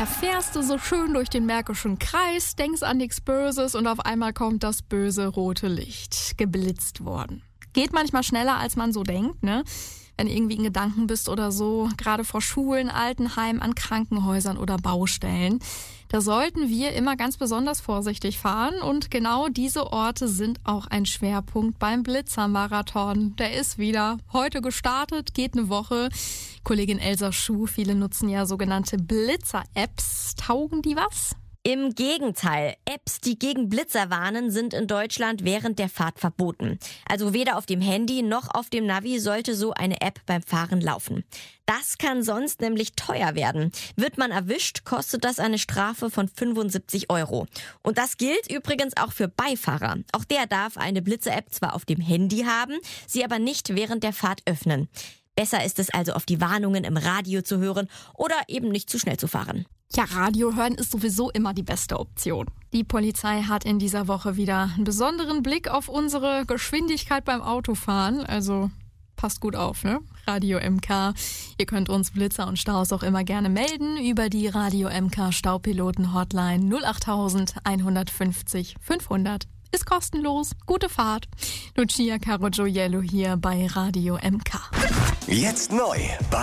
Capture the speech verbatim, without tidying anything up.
Da fährst du so schön durch den Märkischen Kreis, denkst an nichts Böses und auf einmal kommt das böse rote Licht. Geblitzt worden. Geht manchmal schneller, als man so denkt, ne? Wenn du irgendwie in Gedanken bist oder so, gerade vor Schulen, Altenheimen, an Krankenhäusern oder Baustellen. Da sollten wir immer ganz besonders vorsichtig fahren und genau diese Orte sind auch ein Schwerpunkt beim Blitzermarathon. Der ist wieder heute gestartet, geht eine Woche. Kollegin Elsa Schuh, viele nutzen ja sogenannte Blitzer-Apps. Taugen die was? Im Gegenteil, Apps, die gegen Blitzer warnen, sind in Deutschland während der Fahrt verboten. Also weder auf dem Handy noch auf dem Navi sollte so eine App beim Fahren laufen. Das kann sonst nämlich teuer werden. Wird man erwischt, kostet das eine Strafe von fünfundsiebzig Euro. Und das gilt übrigens auch für Beifahrer. Auch der darf eine Blitzer-App zwar auf dem Handy haben, sie aber nicht während der Fahrt öffnen. Besser ist es also, auf die Warnungen im Radio zu hören oder eben nicht zu schnell zu fahren. Ja, Radio hören ist sowieso immer die beste Option. Die Polizei hat in dieser Woche wieder einen besonderen Blick auf unsere Geschwindigkeit beim Autofahren. Also passt gut auf, ne? Radio M K. Ihr könnt uns Blitzer und Staus auch immer gerne melden über die Radio M K Staupiloten-Hotline null acht eins fünfzig fünfhundert. Ist kostenlos. Gute Fahrt. Lucia Caro Gioiello hier bei Radio M K. Jetzt neu bei